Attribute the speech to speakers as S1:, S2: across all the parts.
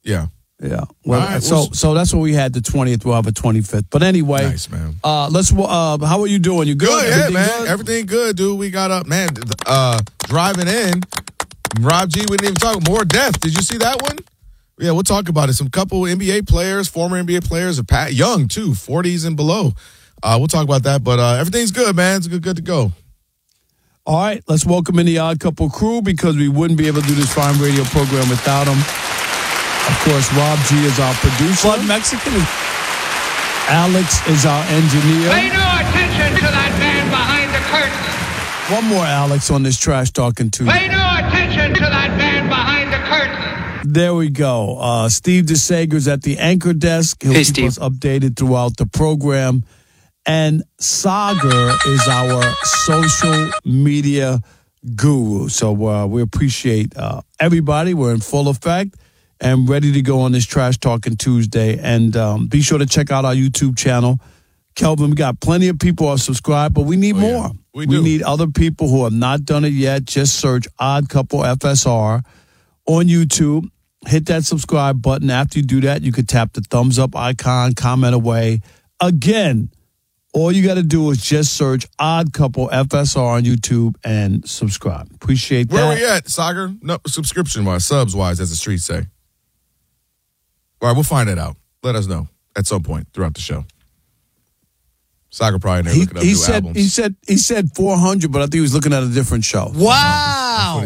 S1: Yeah.
S2: Yeah. Well,
S1: right,
S2: so that's what we had the 20th. We'll have a 25th. But anyway,
S1: nice, man.
S2: How are you doing? You good?
S1: Good,
S2: Everything
S1: man.
S2: good?
S1: Everything good, dude. We got up, man. Driving in, Rob G. We didn't even talk more death. Did you see that one? Yeah, we'll talk about it. Some couple NBA players, former NBA players, young too, 40s and below. We'll talk about that. But everything's good, man. It's good to go.
S2: All right, let's welcome in the Odd Couple crew because we wouldn't be able to do this fine radio program without them. Of course, Rob G is our producer.
S3: Blood Mexican.
S2: Alex is our engineer.
S4: Pay no attention to that man behind the curtain.
S2: One more Alex on this Trash Talking Tuesday.
S4: Pay no attention to that man behind the curtain.
S2: There we go. Steve DeSager's at the anchor desk. He'll keep us updated throughout the program. And Sagar is our social media guru. So we appreciate everybody. We're in full effect and ready to go on this Trash Talking Tuesday. And be sure to check out our YouTube channel. Kelvin, we got plenty of people who are subscribed, but we need more.
S1: Yeah. We
S2: need other people who have not done it yet. Just search Odd Couple FSR on YouTube. Hit that subscribe button. After you do that, you could tap the thumbs up icon, comment away. Again, all you got to do is just search Odd Couple FSR on YouTube and subscribe. Appreciate that.
S1: Where are we at, Sagar? No, subscription-wise, subs-wise, as the streets say. All right, we'll find that out. Let us know at some point throughout the show. Sagar probably never looking up new albums.
S2: He said 400, but I think he was looking at a different show.
S3: Wow.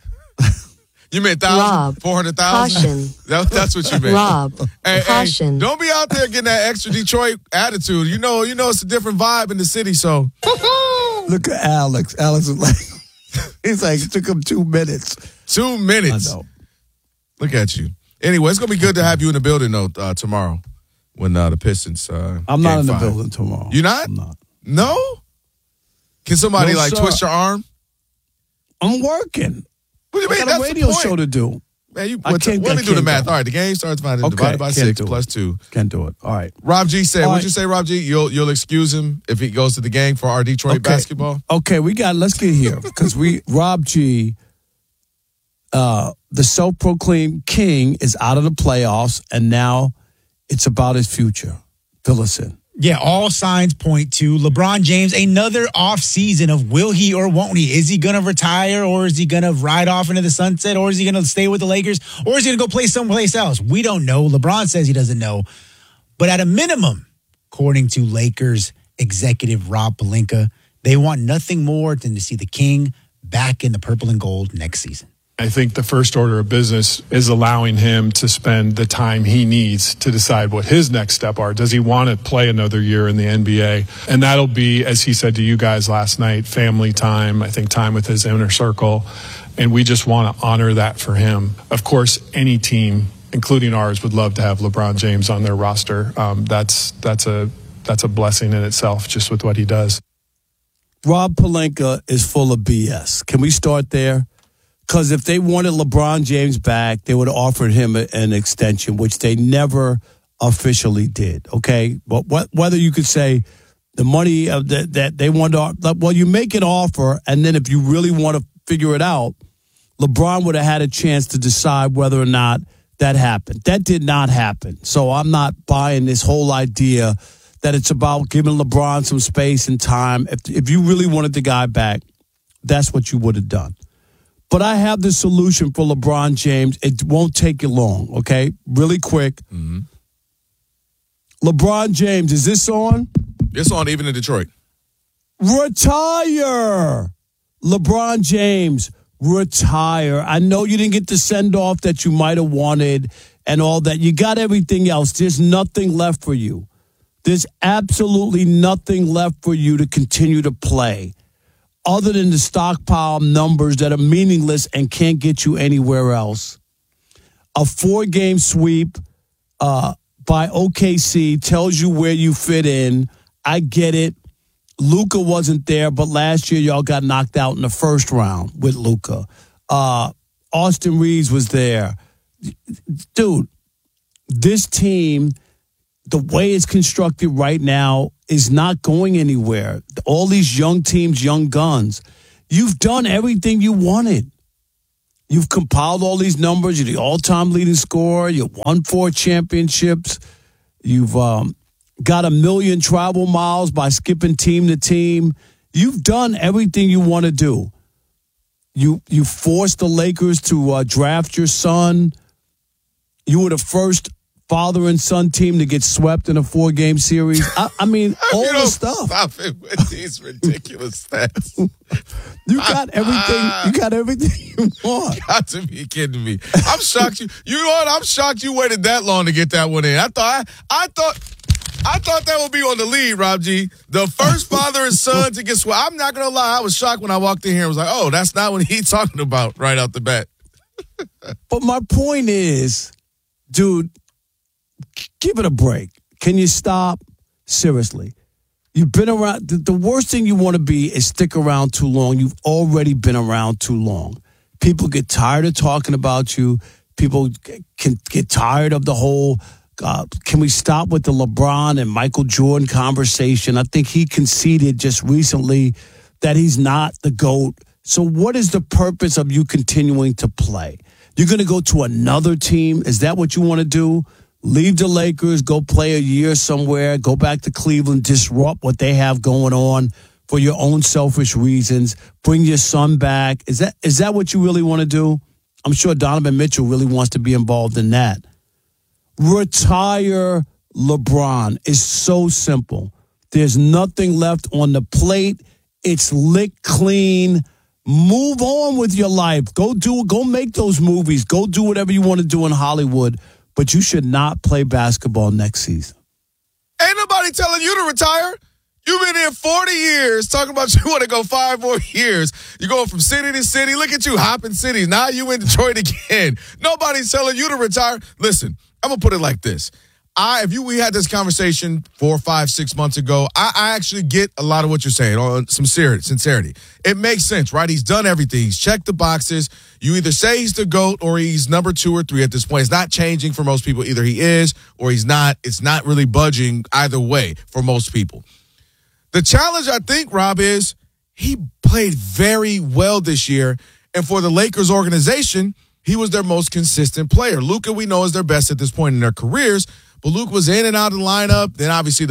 S1: You meant 1,000? 400,000? That's what you meant.
S5: Rob, caution.
S1: Hey, don't be out there getting that extra Detroit attitude. You know it's a different vibe in the city, so.
S2: Look at Alex. Alex is like, he's like, it took him 2 minutes.
S1: 2 minutes.
S2: I know.
S1: Look at you. Anyway, it's going to be good to have you in the building, though, tomorrow when the Pistons
S2: I'm not in the building tomorrow.
S1: You not?
S2: I'm not.
S1: No? Can somebody,
S2: No, sir.
S1: twist your arm?
S2: I'm working.
S1: What do you mean?
S2: I got
S1: That's
S2: a radio
S1: the point.
S2: show to do.
S1: Man,
S2: I can't
S1: let me do the math.
S2: go.
S1: All right, the game starts divided by 6 plus 2.
S2: Can't do it. All right.
S1: Rob G said,
S2: All
S1: what'd
S2: right.
S1: you say, Rob G? You'll excuse him if he goes to the game for our Detroit basketball?
S2: Okay, let's get here. Because Rob G, the self-proclaimed king, is out of the playoffs, and now it's about his future. Fill us in.
S3: Yeah, all signs point to LeBron James, another off season of will he or won't he? Is he going to retire, or is he going to ride off into the sunset, or is he going to stay with the Lakers, or is he going to go play someplace else? We don't know. LeBron says he doesn't know. But at a minimum, according to Lakers executive Rob Pelinka, they want nothing more than to see the king back in the purple and gold next season.
S6: I think the first order of business is allowing him to spend the time he needs to decide what his next step are. Does he want to play another year in the NBA? And that'll be, as he said to you guys last night, family time, I think time with his inner circle. And we just want to honor that for him. Of course, any team, including ours, would love to have LeBron James on their roster. That's a blessing in itself, just with what he does.
S2: Rob Pelinka is full of BS. Can we start there? Because if they wanted LeBron James back, they would have offered him an extension, which they never officially did, okay? But whether you could say the money that they wanted to, well, you make an offer, and then if you really want to figure it out, LeBron would have had a chance to decide whether or not that happened. That did not happen. So I'm not buying this whole idea that it's about giving LeBron some space and time. If you really wanted the guy back, that's what you would have done. But I have the solution for LeBron James. It won't take you long, okay? Really quick. Mm-hmm. LeBron James, is this on?
S1: It's on even in Detroit.
S2: Retire! LeBron James, retire. I know you didn't get the send-off that you might have wanted and all that. You got everything else. There's nothing left for you. There's absolutely nothing left for you to continue to play, other than the stockpile numbers that are meaningless and can't get you anywhere else. A 4-game sweep by OKC tells you where you fit in. I get it. Luka wasn't there, but last year y'all got knocked out in the first round with Luka. Austin Reeves was there. Dude, this team, the way it's constructed right now, is not going anywhere. All these young teams, young guns. You've done everything you wanted. You've compiled all these numbers. You're the all-time leading scorer. You won 4 championships. You've got 1 million travel miles by skipping team to team. You've done everything you want to do. You forced the Lakers to draft your son. You were the first father and son team to get swept in a 4-game series. I mean, all the stuff.
S1: Stop it with these ridiculous stats.
S2: You got everything. You got everything you want.
S1: Got to be kidding me. I'm shocked you. You know what? I'm shocked you waited that long to get that one in. I thought that would be on the lead, Rob G. The first father and son to get swept. I'm not gonna lie. I was shocked when I walked in here and was like, "Oh, that's not what he's talking about right out the bat."
S2: But my point is, dude, give it a break. Can you stop? Seriously. You've been around. The worst thing you want to be is stick around too long. You've already been around too long. People get tired of talking about you. People can get tired of the whole, can we stop with the LeBron and Michael Jordan conversation? I think he conceded just recently that he's not the GOAT. So what is the purpose of you continuing to play? You're going to go to another team? Is that what you want to do? Leave the Lakers, go play a year somewhere, go back to Cleveland, disrupt what they have going on for your own selfish reasons, bring your son back. Is that what you really want to do? I'm sure Donovan Mitchell really wants to be involved in that. Retire LeBron is so simple. There's nothing left on the plate. It's licked clean. Move on with your life. Go make those movies. Go do whatever you want to do in Hollywood. But you should not play basketball next season.
S1: Ain't nobody telling you to retire. You've been here 40 years talking about you want to go 5 more years. You're going from city to city. Look at you hopping cities. Now you in Detroit again. Nobody's telling you to retire. Listen, I'm going to put it like this. We had this conversation 4, 5, 6 months ago, I actually get a lot of what you're saying on some sincerity. It makes sense, right? He's done everything. He's checked the boxes. You either say he's the GOAT or he's number 2 or 3 at this point. It's not changing for most people. Either he is or he's not. It's not really budging either way for most people. The challenge, I think, Rob, is he played very well this year. And for the Lakers organization, he was their most consistent player. Luka, we know, is their best at this point in their careers. But Luke was in and out of the lineup. Then obviously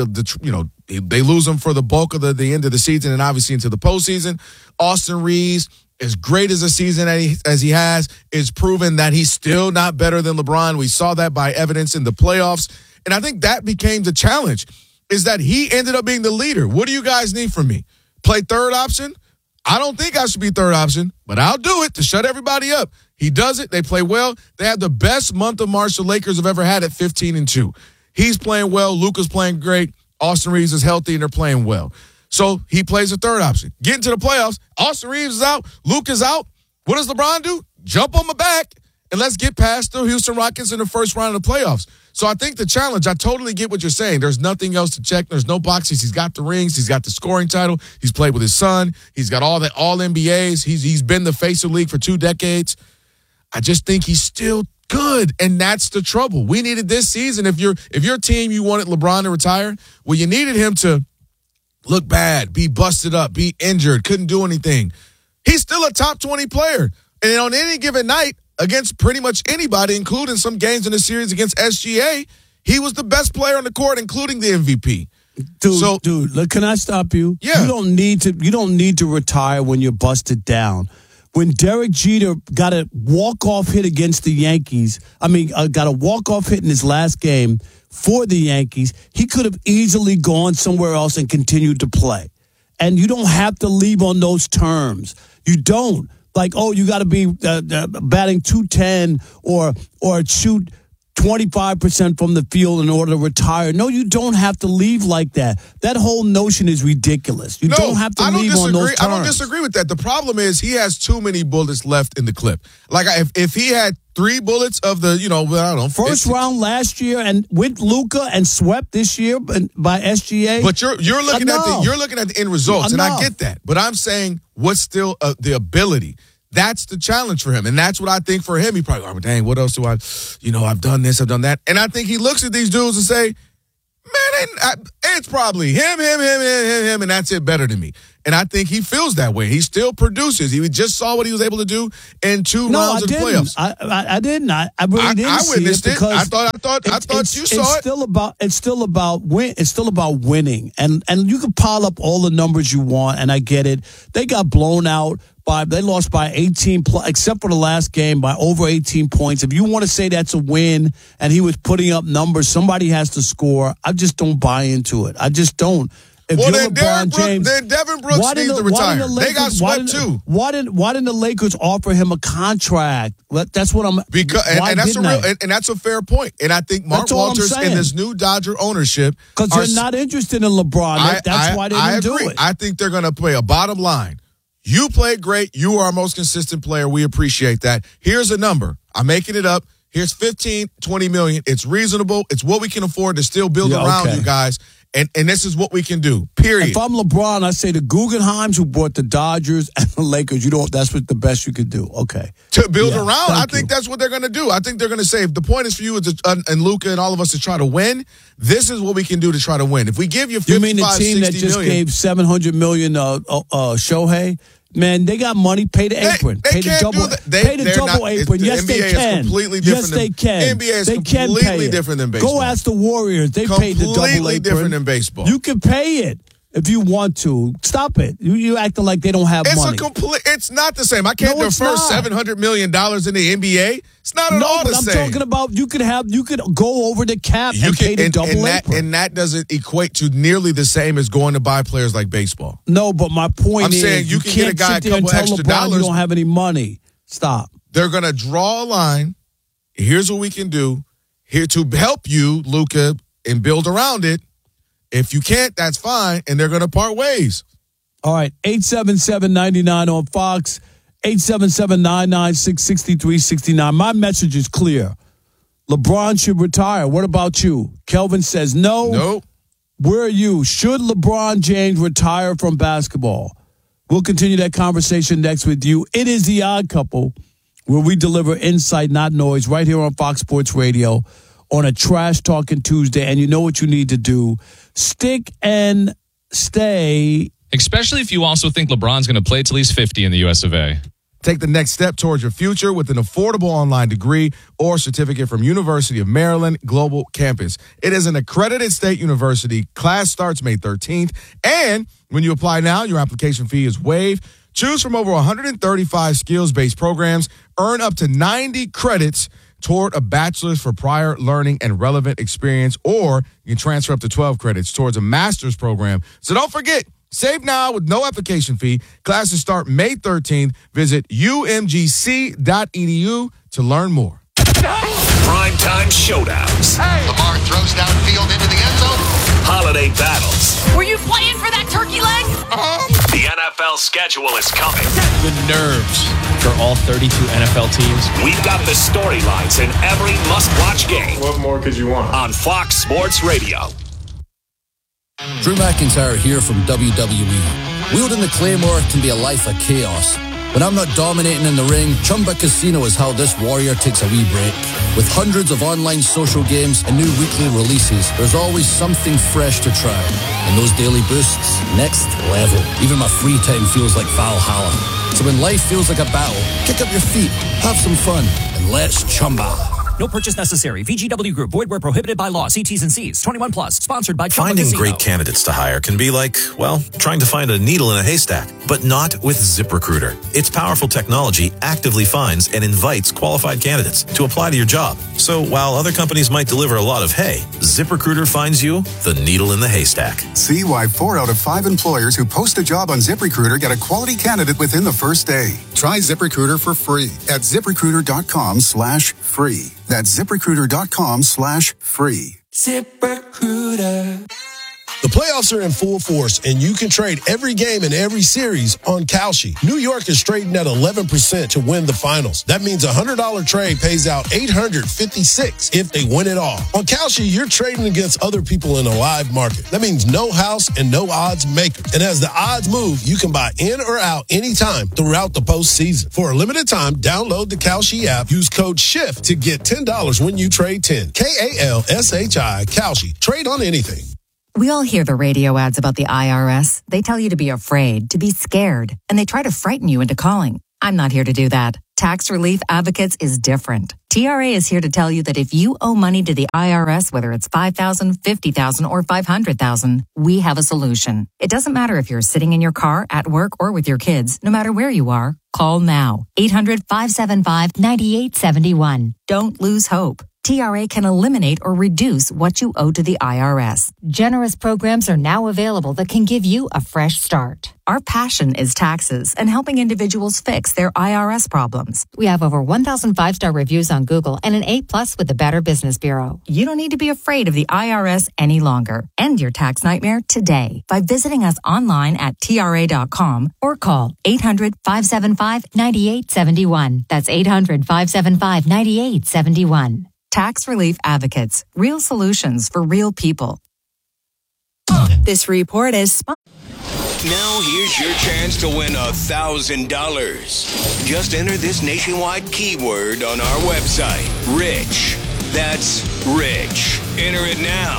S1: they lose him for the bulk of the end of the season and obviously into the postseason. Austin Reeves, as great as a season as he has, is proven that he's still not better than LeBron. We saw that by evidence in the playoffs. And I think that became the challenge, is that he ended up being the leader. What do you guys need from me? Play third option? I don't think I should be third option, but I'll do it to shut everybody up. He does it. They play well. They have the best month of March the Lakers have ever had at 15-2. He's playing well. Luka's playing great. Austin Reeves is healthy, and they're playing well. So he plays a third option. Get into the playoffs. Austin Reeves is out. Luka's out. What does LeBron do? Jump on my back, and let's get past the Houston Rockets in the first round of the playoffs. So I think the challenge, I totally get what you're saying. There's nothing else to check. There's no boxes. He's got the rings. He's got the scoring title. He's played with his son. He's got all NBAs. He's been the face of the league for 2 decades. I just think he's still good, and that's the trouble. We needed this season. If your team, you wanted LeBron to retire, well, you needed him to look bad, be busted up, be injured, couldn't do anything. He's still a top 20 player. And on any given night, against pretty much anybody, including some games in the series against SGA, he was the best player on the court, including the MVP.
S2: Dude, look, can I stop you?
S1: Yeah.
S2: You don't need to retire when you're busted down. When Derek Jeter got a walk-off hit against the Yankees, got a walk-off hit in his last game for the Yankees, he could have easily gone somewhere else and continued to play. And you don't have to leave on those terms. You don't. Like, you got to be batting .210 or shoot 25% from the field in order to retire. No, you don't have to leave like that. That whole notion is ridiculous. You don't have to leave on those terms.
S1: I don't disagree with that. The problem is he has too many bullets left in the clip. Like, if he had 3 bullets of the, I don't know.
S2: First round last year and with Luka and swept this year by SGA.
S1: But you're looking at the end results, and I get that. But I'm saying what's still the ability. That's the challenge for him. And that's what I think for him. He probably, dang, what else do I've done this, I've done that. And I think he looks at these dudes and say, Man, it's probably him, and that's it better than me. And I think he feels that way. He still produces. He just saw what he was able to do in two rounds of the playoffs.
S2: I didn't. I really didn't.
S1: I witnessed
S2: see it.
S1: I thought you saw it.
S2: It's still about winning, and you can pile up all the numbers you want, and I get it. They got blown out. They lost by 18, except for the last game, by over 18 points. If you want to say that's a win and he was putting up numbers, somebody has to score. I just don't buy into it. I just don't. If
S1: well,
S2: you're
S1: then
S2: LeBron James,
S1: Devin Brooks needs to retire. They got swept too.
S2: Why didn't the Lakers offer him a contract? That's what I'm.
S1: And that's a fair point. And I think Mark Walters and this new Dodger ownership,
S2: because they're not interested in LeBron. That's why they didn't do it.
S1: I think they're going to play a bottom line. You played great. You are our most consistent player. We appreciate that. Here's a number. I'm making it up. Here's 15, 20 million. It's reasonable. It's what we can afford to still build around you guys. And this is what we can do, period.
S2: If I'm LeBron, I say the Guggenheims who bought the Dodgers and the Lakers, that's what the best you could do. Okay.
S1: To build around, I think that's what they're going to do. I think they're going to say, if the point is for you and Luka and all of us to try to win, this is what we can do to try to win. If we give you 55,
S2: you mean the team that just gave $700 million Shohei? Man, they got money. Pay the apron.
S1: Pay the double
S2: apron. Yes, they can. Yes, they can.
S1: NBA is completely different than baseball.
S2: Go ask the Warriors. They paid the double apron.
S1: Completely different than baseball.
S2: You can pay it if you want to. Stop it. You acting like they don't have money.
S1: It's not the same. I can't defer $700 million in the NBA. It's not at all the same.
S2: I'm talking about you could go over the cap and pay the double apron.
S1: And that doesn't equate to nearly the same as going to buy players like baseball.
S2: No, but my point is,
S1: saying you can get a guy a couple extra dollars.
S2: You don't have any money. Stop.
S1: They're going to draw a line. Here's what we can do here to help you, Luka, and build around it. If you can't, that's fine, and they're going to part ways.
S2: All right, 877-99 on Fox, 877-996-6369. My message is clear. LeBron should retire. What about you? Kelvin says no.
S1: Nope.
S2: Where are you? Should LeBron James retire from basketball? We'll continue that conversation next with you. It is The Odd Couple, where we deliver insight, not noise, right here on Fox Sports Radio on a Trash Talking Tuesday. And you know what you need to do. Stick and stay.
S5: Especially if you also think LeBron's going to play till he's 50 in the US of A.
S1: Take the next step towards your future with an affordable online degree or certificate from University of Maryland Global Campus. It is an accredited state university. Class starts May 13th. And when you apply now, your application fee is waived. Choose from over 135 skills-based programs. Earn up to 90 credits toward a bachelor's for prior learning and relevant experience, or you can transfer up to 12 credits towards a master's program. So don't forget, save now with no application fee. Classes start May 13th. Visit umgc.edu to learn more.
S7: Primetime showdowns.
S8: Hey. Lamar throws downfield into the end zone.
S7: Holiday battles.
S9: Were you playing for that turkey leg?
S7: The NFL schedule is coming.
S5: The nerves for all 32 NFL teams.
S7: We've got the storylines in every must-watch game.
S6: What more could you want?
S7: On Fox Sports Radio.
S10: Drew McIntyre here from WWE. Wielding the Claymore can be a life of chaos. When I'm not dominating in the ring, Chumba Casino is how this warrior takes a wee break. With hundreds of online social games and new weekly releases, there's always something fresh to try. And those daily boosts, next level. Even my free time feels like Valhalla. So when life feels like a battle, kick up your feet, have some fun, and let's Chumba.
S11: No purchase necessary. VGW Group. Void where prohibited by law. See T's and C's. 21 plus. Sponsored by Chumba
S12: Finding
S11: Casino.
S12: great candidates to hire can be like, well, trying to find a needle in a haystack. But not with ZipRecruiter. Its powerful technology actively finds and invites qualified candidates to apply to your job. So while other companies might deliver a lot of hay, ZipRecruiter finds you the needle in the haystack.
S13: See why 4 out of 5 employers who post a job on ZipRecruiter get a quality candidate within the first day. Try ZipRecruiter for free at ZipRecruiter.com/free. That's ZipRecruiter.com/free.
S14: ZipRecruiter.
S10: The
S14: playoffs are in full force, and you can trade every game and every series on Kalshi. New York is trading at 11% to win the finals. That means a $100 trade pays out $856 if they win it all. On Kalshi, you're trading against other people in a live market. That means no house and no odds makers. And as the odds move, you can buy in or out anytime throughout the postseason. For a limited time, download the Kalshi app. Use code SHIFT to get $10 when you trade 10. Kalshi. Kalshi. Trade on anything.
S15: We all hear the radio ads about the IRS. They tell you to be afraid, to be scared, and they try to frighten you into calling. I'm not here to do that. Tax Relief Advocates is different. TRA is here to tell you that if you owe money to the IRS, whether it's $5,000, $50,000, or $500,000, we have a solution. It doesn't matter if you're sitting in your car, at work, or with your kids. No matter where you are, call now. 800-575-9871. Don't lose hope. TRA can eliminate or reduce what you owe to the IRS. Generous programs are now available that can give you a fresh start. Our passion is taxes and helping individuals fix their IRS problems. We have over 1,000 5-star reviews on Google and an A+ with the Better Business Bureau. You don't need to be afraid of the IRS any longer. End your tax nightmare today by visiting us online at TRA.com or call 800-575-9871. That's 800-575-9871. Tax Relief Advocates. Real solutions for real people.
S16: This report is
S17: Now here's your chance to win $1,000. Just enter this nationwide keyword on our website. Rich. That's rich. Enter it now.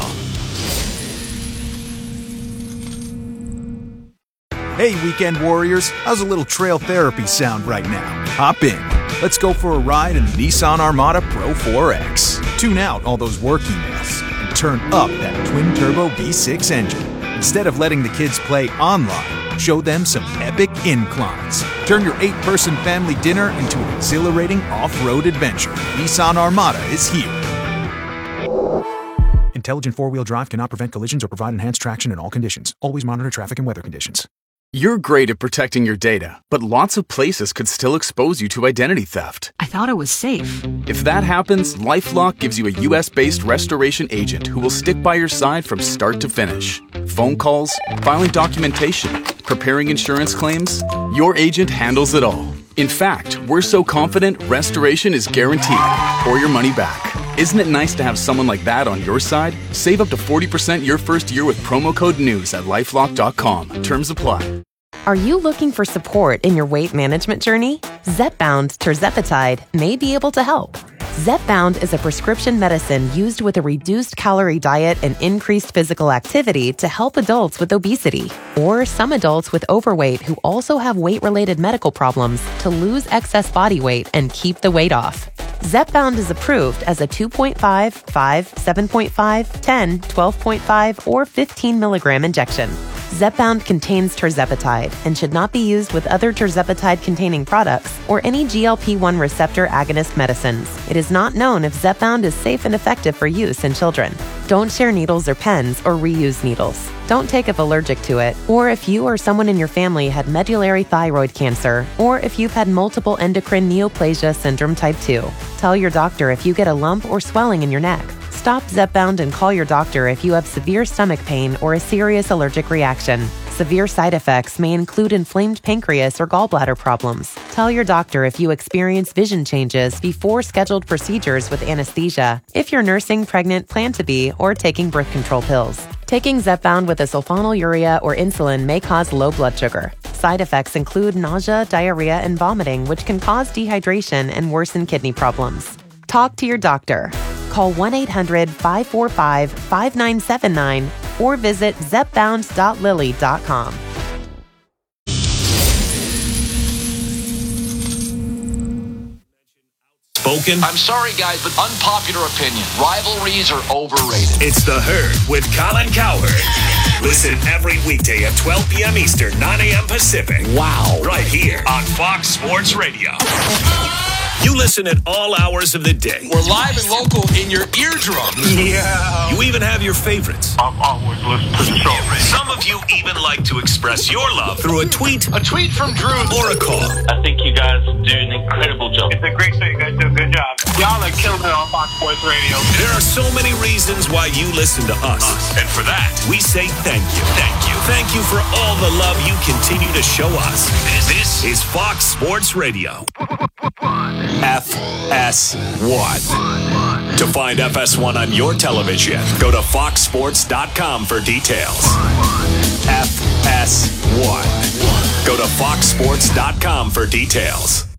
S18: Hey, weekend warriors. How's a little trail therapy sound right now? Hop in. Let's go for a ride in the Nissan Armada Pro 4X. Tune out all those work emails and turn up that twin-turbo V6 engine. Instead of letting the kids play online, show them some epic inclines. Turn your 8-person family dinner into an exhilarating off-road adventure. Nissan Armada is here. Intelligent four-wheel drive cannot prevent collisions or provide enhanced traction in all conditions. Always monitor traffic and weather conditions.
S19: You're great at protecting your data, but lots of places could still expose you to identity theft.
S9: I thought it was safe.
S19: If that happens, LifeLock gives you a US-based restoration agent who will stick by your side from start to finish. Phone calls, filing documentation, preparing insurance claims, your agent handles it all. In fact, we're so confident restoration is guaranteed or your money back. Isn't it nice to have someone like that on your side? Save up to 40% your first year with promo code NEWS at LifeLock.com. Terms apply.
S20: Are you looking for support in your weight management journey? Zepbound tirzepatide may be able to help. Zepbound is a prescription medicine used with a reduced calorie diet and increased physical activity to help adults with obesity or some adults with overweight who also have weight-related medical problems to lose excess body weight and keep the weight off. Zepbound is approved as a 2.5, 5, 7.5, 10, 12.5, or 15 milligram injection. Zepbound contains tirzepatide and should not be used with other tirzepatide-containing products or any GLP-1 receptor agonist medicines. It is not known if Zepbound is safe and effective for use in children. Don't share needles or pens or reuse needles. Don't take if allergic to it, or if you or someone in your family had medullary thyroid cancer, or if you've had multiple endocrine neoplasia syndrome type 2. Tell your doctor if you get a lump or swelling in your neck. Stop Zepbound and call your doctor if you have severe stomach pain or a serious allergic reaction. Severe side effects may include inflamed pancreas or gallbladder problems. Tell your doctor if you experience vision changes before scheduled procedures with anesthesia, if you're nursing, pregnant, plan to be, or taking birth control pills. Taking Zepbound with a sulfonylurea or insulin may cause low blood sugar. Side effects include nausea, diarrhea, and vomiting, which can cause dehydration and worsen kidney problems. Talk to your doctor. Call 1-800-545-5979 or visit zepbound.lilly.com.
S7: Spoken.
S21: I'm sorry, guys, but unpopular opinion. Rivalries are overrated.
S7: It's The Herd with Colin Cowherd. Listen every weekday at 12 p.m. Eastern, 9 a.m. Pacific. Wow. Right here on Fox Sports Radio. You listen at all hours of the day.
S21: We're live and local in your eardrum.
S7: Yeah. You even have your favorites.
S22: I'm always listening to the show.
S7: Some of you even like to express your love through a tweet.
S21: A tweet from Drew.
S7: Or a call.
S22: I think you guys do an incredible job. It's a great show. You guys do a good job. Y'all are killing it on Fox Sports Radio.
S7: There are so many reasons why you listen to us. And for that, we say thank you. Thank you. Thank you for all the love you continue to show us. This is Fox Sports Radio. FS1. To find FS1 on your television, go to foxsports.com for details. FS1. Go to foxsports.com for details.